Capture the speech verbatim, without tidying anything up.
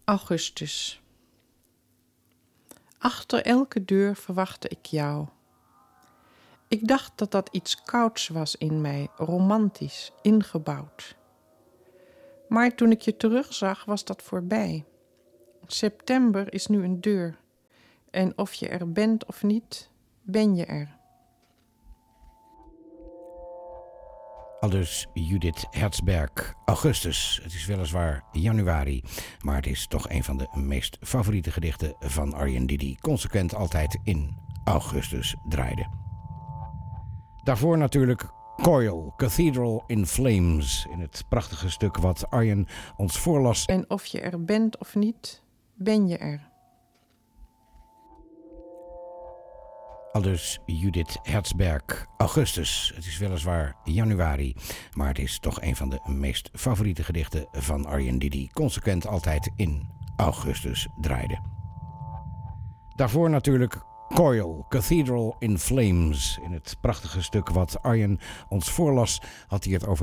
Augustus. Achter elke deur verwachtte ik jou. Ik dacht dat dat iets kouds was in mij, romantisch, ingebouwd. Maar toen ik je terugzag, was dat voorbij. September is nu een deur. En of je er bent of niet, ben je er. Aldus Judith Herzberg. Augustus. Het is weliswaar januari, maar het is toch een van de meest favoriete gedichten van Arjen, die die consequent altijd in augustus draaide. Daarvoor natuurlijk Coil, Cathedral in Flames, in het prachtige stuk wat Arjen ons voorlas. En of je er bent of niet, ben je er. Aldus Judith Herzberg. Augustus. Het is weliswaar januari, maar het is toch een van de meest favoriete gedichten van Arjen, die die consequent altijd in augustus draaide. Daarvoor natuurlijk Coil, Cathedral in Flames, in het prachtige stuk wat Arjen ons voorlas, had hij het over